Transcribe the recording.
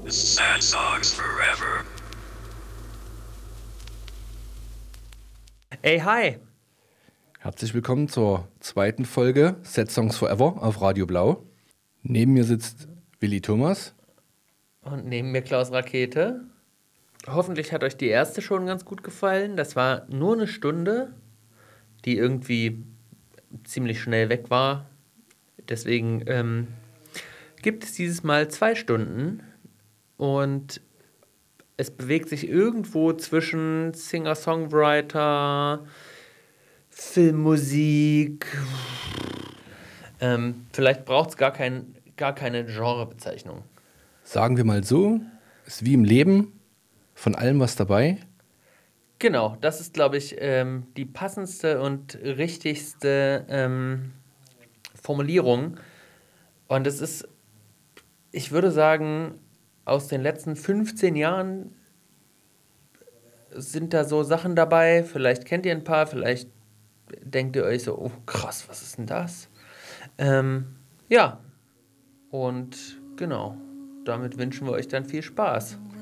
Sad songs forever. Ey, hi! Herzlich willkommen zur zweiten Folge Sad Songs Forever auf Radio Blau. Neben mir sitzt Willi Thomas. Und neben mir Klaus Rakete. Hoffentlich hat euch die erste schon ganz gut gefallen. Das war nur eine Stunde, die irgendwie ziemlich schnell weg war. Deswegen gibt es dieses Mal 2 Stunden und es bewegt sich irgendwo zwischen Singer-Songwriter, Filmmusik. Vielleicht braucht es gar keine Genrebezeichnung. Sagen wir mal so, ist wie im Leben, von allem was dabei. Genau, das ist, glaube ich, die passendste und richtigste Formulierung. Und es ist, ich würde sagen, aus den letzten 15 Jahren sind da so Sachen dabei. Vielleicht kennt ihr ein paar, vielleicht denkt ihr euch so, oh krass, was ist denn das? Ja, und genau, damit wünschen wir euch dann viel Spaß.